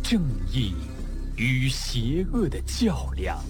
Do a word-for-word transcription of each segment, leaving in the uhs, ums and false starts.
正义与邪恶的较量。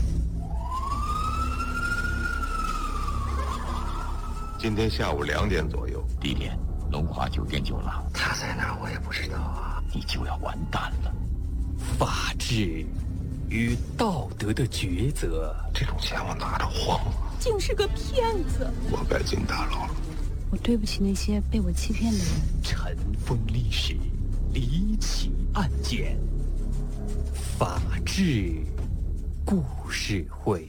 今天下午两点左右， 地点龙华酒店酒廊。 他在哪儿我也不知道啊， 你就要完蛋了。 法治与道德的抉择， 这种钱我拿着慌了， 竟是个骗子！ 我该进大牢了。 我对不起那些被我欺骗的人。 尘封历史，离奇案件，法治故事会。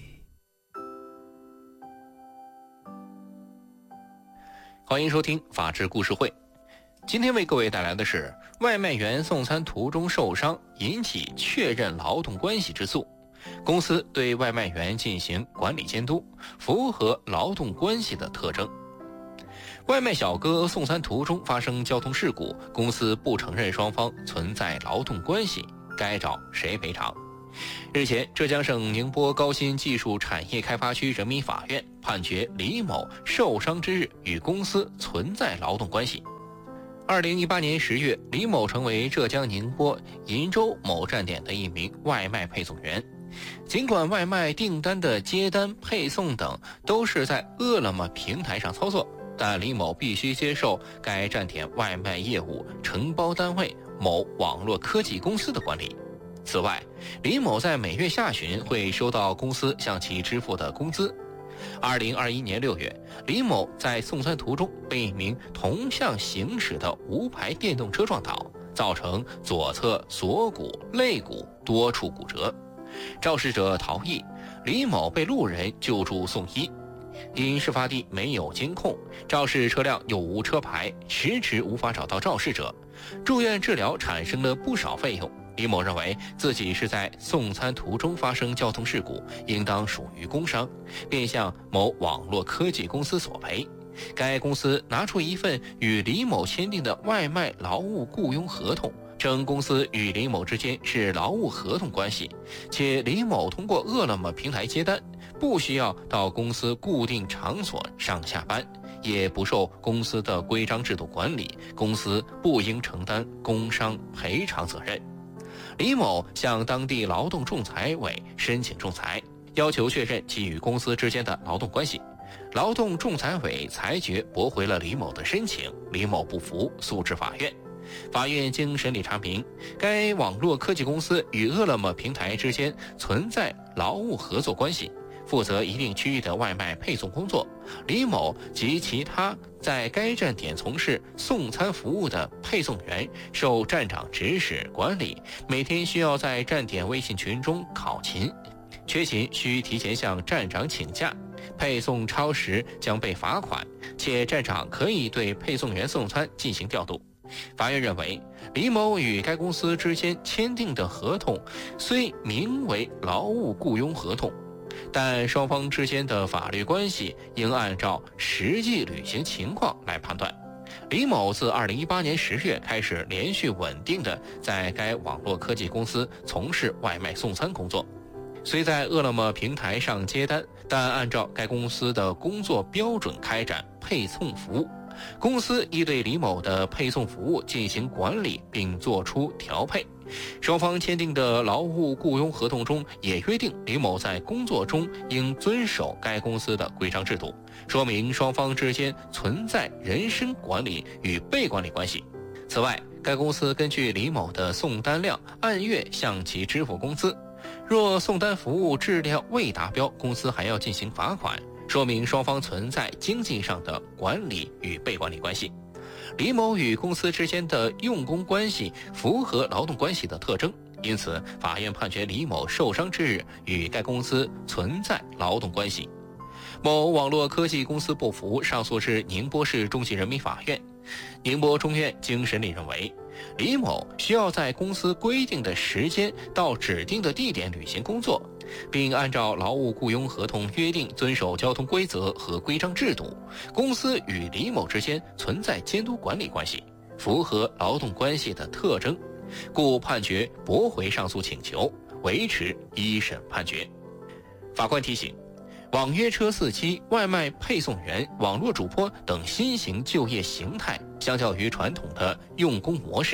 欢迎收听法治故事会。今天为各位带来的是外卖员送餐途中受伤引起确认劳动关系之诉，公司对外卖员进行管理监督，符合劳动关系的特征。外卖小哥送餐途中发生交通事故，公司不承认双方存在劳动关系，该找谁赔偿？日前，浙江省宁波高新技术产业开发区人民法院判决李某受伤之日与公司存在劳动关系。二零一八年十月，李某成为浙江宁波鄞州某站点的一名外卖配送员。尽管外卖订单的接单、配送等都是在饿了么平台上操作，但李某必须接受该站点外卖业务承包单位某网络科技公司的管理。此外，李某在每月下旬会收到公司向其支付的工资。二零二一年六月，李某在送餐途中被一名同向行驶的无牌电动车撞倒，造成左侧锁骨、肋骨多处骨折。肇事者逃逸，李某被路人救助送医。因事发地没有监控，肇事车辆又无车牌，迟迟无法找到肇事者，住院治疗产生了不少费用。李某认为自己是在送餐途中发生交通事故，应当属于工伤，便向某网络科技公司索赔。该公司拿出一份与李某签订的外卖劳务雇佣合同，称公司与李某之间是劳务合同关系，且李某通过饿了么平台接单，不需要到公司固定场所上下班，也不受公司的规章制度管理，公司不应承担工伤赔偿责任。李某向当地劳动仲裁委申请仲裁，要求确认其与公司之间的劳动关系。劳动仲裁委裁决驳回了李某的申请，李某不服，诉至法院。法院经审理查明，该网络科技公司与饿了么平台之间存在劳务合作关系，负责一定区域的外卖配送工作。李某及其他在该站点从事送餐服务的配送员受站长指使管理，每天需要在站点微信群中考勤，缺勤需提前向站长请假，配送超时将被罚款，且站长可以对配送员送餐进行调度。法院认为，李某与该公司之间签订的合同虽名为劳务雇佣合同，但双方之间的法律关系应按照实际履行情况来判断。李某自二零一八年十月开始连续稳定地在该网络科技公司从事外卖送餐工作，虽在饿了么平台上接单，但按照该公司的工作标准开展配送服务。公司亦对李某的配送服务进行管理并作出调配。双方签订的劳务雇佣合同中也约定，李某在工作中应遵守该公司的规章制度，说明双方之间存在人身管理与被管理关系。此外，该公司根据李某的送单量按月向其支付工资，若送单服务质量未达标，公司还要进行罚款，说明双方存在经济上的管理与被管理关系。李某与公司之间的用工关系符合劳动关系的特征，因此法院判决李某受伤之日与该公司存在劳动关系。某网络科技公司不服，上诉至宁波市中级人民法院。宁波中院经审理认为，李某需要在公司规定的时间到指定的地点履行工作，并按照劳务雇佣合同约定遵守交通规则和规章制度，公司与李某之间存在监督管理关系，符合劳动关系的特征，故判决驳回上诉请求，维持一审判决。法官提醒，网约车司机、外卖配送员、网络主播等新型就业形态，相较于传统的用工模式，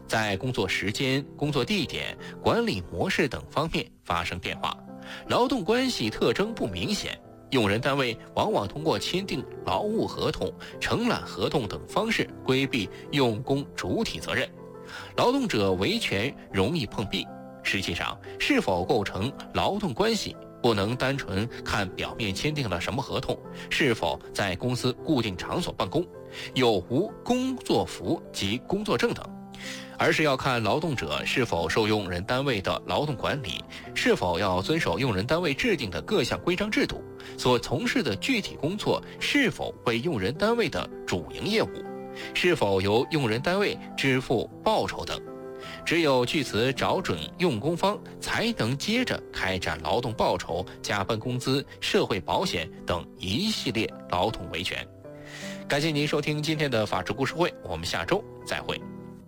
在工作时间、工作地点、管理模式等方面发生变化，劳动关系特征不明显。用人单位往往通过签订劳务合同、承揽合同等方式规避用工主体责任，劳动者维权容易碰壁。实际上，是否构成劳动关系，不能单纯看表面签订了什么合同，是否在公司固定场所办公，有无工作服及工作证等，而是要看劳动者是否受用人单位的劳动管理，是否要遵守用人单位制定的各项规章制度，所从事的具体工作是否为用人单位的主营业务，是否由用人单位支付报酬等。只有据此找准用工方，才能接着开展劳动报酬、加班工资、社会保险等一系列劳动维权。感谢您收听今天的法治故事会，我们下周再会。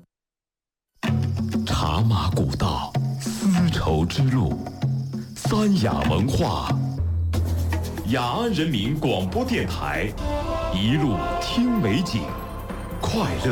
茶马古道，丝绸之路，三雅文化，雅安人民广播电台，一路听美景，快乐